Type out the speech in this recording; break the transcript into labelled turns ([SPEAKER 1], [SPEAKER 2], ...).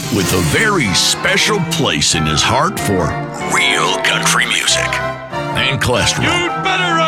[SPEAKER 1] with a very special place in his heart for real country music and cholesterol.
[SPEAKER 2] You'd better